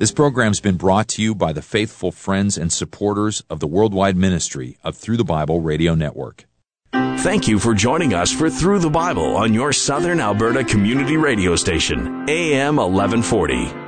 This program's been brought to you by the faithful friends and supporters of the worldwide ministry of Through the Bible Radio Network. Thank you for joining us for Through the Bible on your Southern Alberta community radio station, AM 1140.